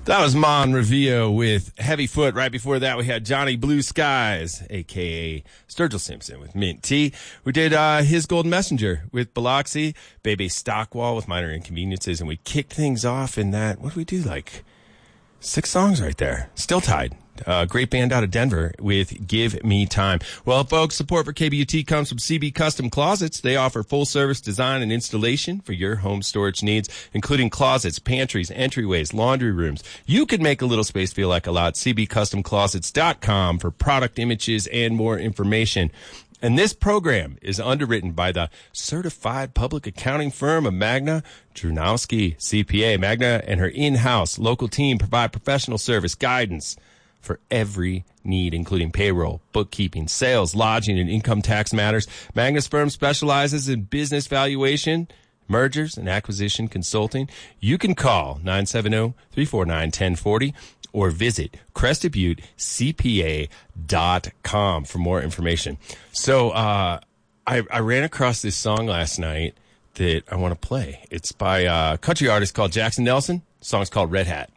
That was Mon Revio with Heavy Foot. Right before that, we had Johnny Blue Skies, a.k.a. Sturgill Simpson with Mint Tea. We did His Golden Messenger with Biloxi, Bebe Stockwall with Minor Inconveniences, and we kicked things off in that, what did we do, like 6 songs right there. Still tied. Great band out of Denver with Give Me Time. Well, folks, support for KBUT comes from CB Custom Closets. They offer full-service design and installation for your home storage needs, including closets, pantries, entryways, laundry rooms. You can make a little space feel like a lot. CBCustomClosets.com for product images and more information. And this program is underwritten by the certified public accounting firm of Magna Drunowski CPA. Magna and her in-house local team provide professional service guidance for every need, including payroll, bookkeeping, sales, lodging, and income tax matters. Magna's firm specializes in business valuation, mergers, and acquisition consulting. You can call 970-349-1040 or visit CrestedButteCPA.com for more information. So I ran across this song last night that I want to play. It's by a country artist called Jackson Nelson. The song's called Red Hat.